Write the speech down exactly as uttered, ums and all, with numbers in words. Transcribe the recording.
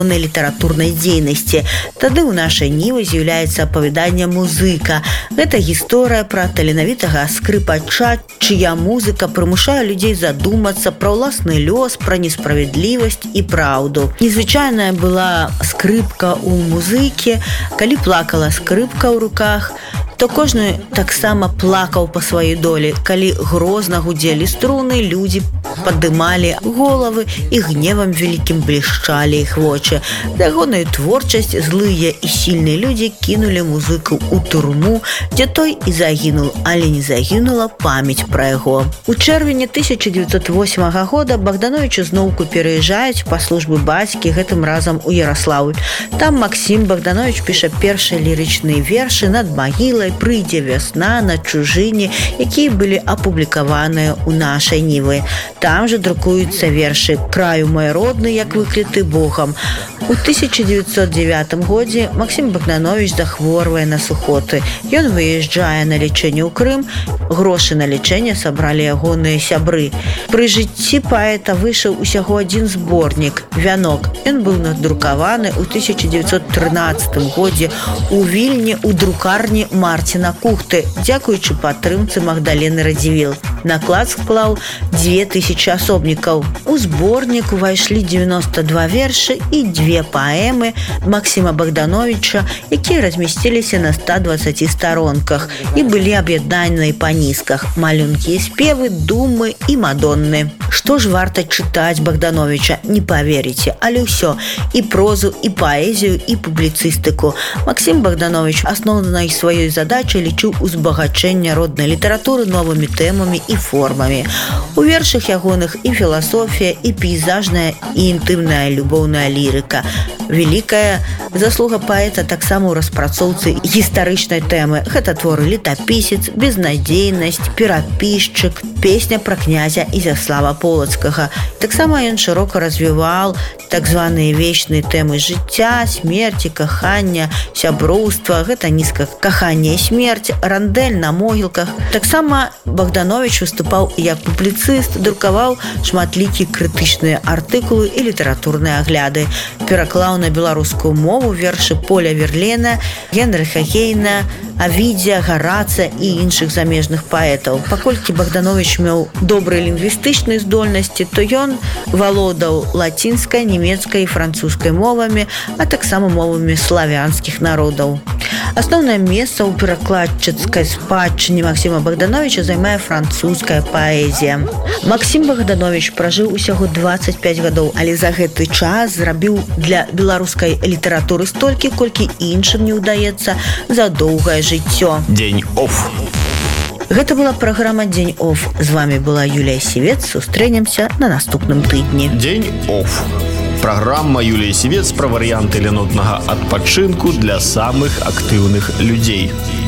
літаратурнай дзейнасці. Тады ў нашай нівы з'яўляецца апавяданне «Музыка». Гэта гісторыя пра таленавітага скрыпача, чыя музыка прымушае людзей задумацца пра ўласны лёс, пра несправядлівасць і праўду. Незвычайная была скрыпка ў музыкі. Калі плакала скрыпка ў руках, то кожны таксама плакаў па сваёй долі. Калі грозна гудзелі струны, людзі падымалі головы і гневам вялікім блішчалі іх вочы. За ягоную творчасць злыя і сільныя людзі кінулі музыку ў турму, дзе той і загінуў, але не загінула памяць пра яго. У чэрвені тысяча дзевяцьсот восьмага года Богданович зноўку пераязджаюць па службы бацькі, гэтым разам у Ярослаўль. Там Максім Богданович піша першыя лірычныя вершы «Над магілай», «Прыйдзе вясна», «На чужыне», якія былі апублікаваныя ў нашай нівы. Там жа друкуюцца вершы «Краю мой родны, як выкляты Богам». У тысяча дзевяцьсот дзевятым годзе Максім Богданович захворвае на сухоты. Ён выязджае на лячэнне ў Крым, грошы на лячэнне сабралі ягоныя сябры. Пры жыцці паэта выйшаў усяго адзін зборнік «Вянок». Ён быў надрукаваны ў тысяча дзевяцьсот трынаццатым годзе у Вільні ў друкарні Марціна Кухты, дзякуючы падтрымцы Магдалены Радзівіл. Наклад склаў дзве тысячы асобнікаў. У зборнік увайшлі дзевяноста два вершы і дзве паэмы Максіма Богдановича, якія размясціліся на ста дваццаці старонках і былі аб'яднаныя па нізках: малюнкі і спевы, думы і мадонны. Што ж варта чытаць Богдановича, не паверыце, але ўсё: і прозу, і паэзію, і публіцыстыку. Максім Богданович асноўнай сваёй задачай лічыў узбагачэнне роднай літаратуры новымі тэмамі і формамі. У вершах ягоных і філасофія, і пейзажная, і інтымная любоўная лірыка. Вялікая заслуга паэта таксама ў распрацоўцы гістарычнай тэмы. Гэта творы «Летапісец», «Безнадзейнасць», «Перапісчык», песня пра князя Ізяслава Полацкага. Таксама ён шырока развіваў так званыя вечныя тэмы жыцця, смерці, кахання, сяброўства. Гэта нізка «Каханне і смерць», «Рандэль на могілках». Таксама Богданович выступаў як публіцыст, друкаваў шматлікія крытычныя артыкулы і літаратурныя агляды. Пераклаў на беларускую мову вершы Поля Верлена, Генрыха Гейна, Авідзя, Гараца і іншых замежных паэтаў. Паколькі Богданович меў добрыя лінгвістычныя здольнасці, то ён валодаў лацінскай, нямецкай і французскай мовамі, а таксама мовамі славянскіх народаў. Асноўнае месца ў перакладчыцкай спадчыне Максіма Богдановича займае французская паэзія. Максім Богданович пражыў усяго дваццаць пяць гадоў, але за гэты час зрабіў для беларускай літаратуры столькі, колькі іншым не ўдаецца за доўгае жыццё. Дзень оф. Гэта была праграма «Дзень оф». З вами была Юлія Сівец. Сустрэнемся на наступным тыдні. Дзень оф. Праграма Юліі Сівец пра варыянты ленотнага адпачынку для самых актыўных людзей.